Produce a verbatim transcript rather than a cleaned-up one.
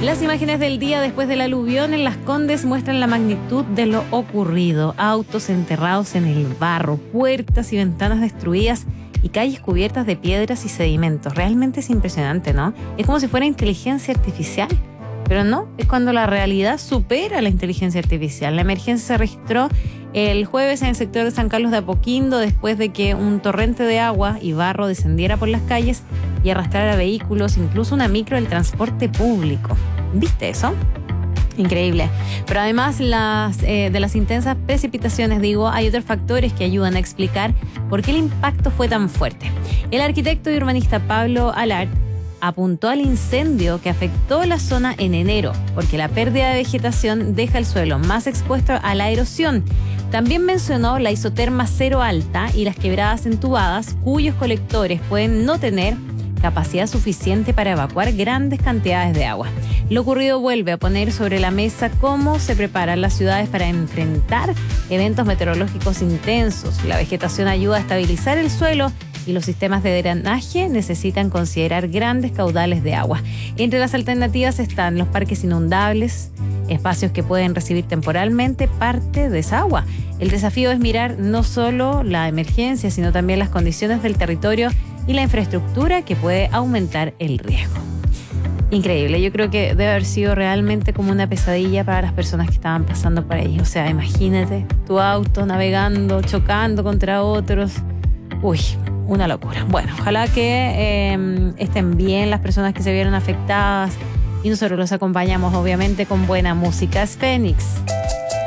Las imágenes del día después del aluvión en Las Condes muestran la magnitud de lo ocurrido. Autos enterrados en el barro, puertas y ventanas destruidas y calles cubiertas de piedras y sedimentos. Realmente es impresionante, ¿no? Es como si fuera inteligencia artificial, pero no, es cuando la realidad supera la inteligencia artificial. La emergencia se registró el jueves en el sector de San Carlos de Apoquindo después de que un torrente de agua y barro descendiera por las calles y arrastrara vehículos, incluso una micro del transporte público. ¿Viste eso? Increíble. Pero además las, eh, de las intensas precipitaciones, digo, hay otros factores que ayudan a explicar por qué el impacto fue tan fuerte. El arquitecto y urbanista Pablo Alart apuntó al incendio que afectó la zona en enero, porque la pérdida de vegetación deja el suelo más expuesto a la erosión. También mencionó la isoterma cero alta y las quebradas entubadas, cuyos colectores pueden no tener capacidad suficiente para evacuar grandes cantidades de agua. Lo ocurrido vuelve a poner sobre la mesa cómo se preparan las ciudades para enfrentar eventos meteorológicos intensos. La vegetación ayuda a estabilizar el suelo y los sistemas de drenaje necesitan considerar grandes caudales de agua. Entre las alternativas están los parques inundables, espacios que pueden recibir temporalmente parte de esa agua. El desafío es mirar no solo la emergencia, sino también las condiciones del territorio y la infraestructura que puede aumentar el riesgo. Increíble, yo creo que debe haber sido realmente como una pesadilla para las personas que estaban pasando por ahí. O sea, imagínate tu auto navegando, chocando contra otros. Uy, una locura. Bueno, ojalá que eh, estén bien las personas que se vieron afectadas y nosotros los acompañamos obviamente con buena música. Es Fénix.